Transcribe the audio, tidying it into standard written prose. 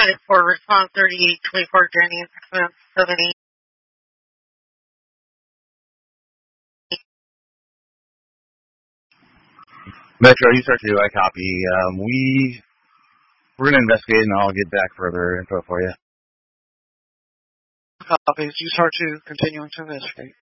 for response 3824 Jenny and 678. Metro, you start to, I copy. We're going to investigate and I'll get back further info for you. Copies. You start to continuing to investigate.